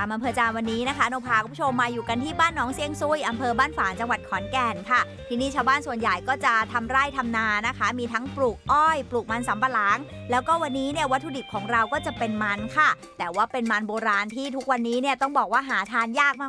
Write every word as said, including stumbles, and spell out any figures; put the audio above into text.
ามอำเภอจามวันนี้นะคะนพาคุณผู้ชมมาอยู่กันที่บ้านหนองเซียงซุยอำเภอบ้านฝางจังหวัดขอนแก่นค่ะที่นี่ชาวบ้านส่วนใหญ่ก็จะทำไร่ทำนานะคะมีทั้งปลูกอ้อยปลูกมันสำปะหลังแล้วก็วันนี้เนี่ยวัตถุดิบของเราก็จะเป็นมันค่ะแต่ว่าเป็นมันโบราณที่ทุกวันนี้เนี่ยต้องบอกว่าหาทานยาก